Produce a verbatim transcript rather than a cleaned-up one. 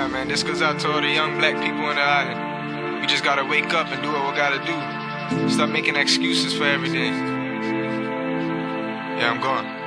Yeah, man, this goes out to all the young black people in the island. We just gotta wake up and do what we gotta do. Stop making excuses for everything. Yeah, I'm gone.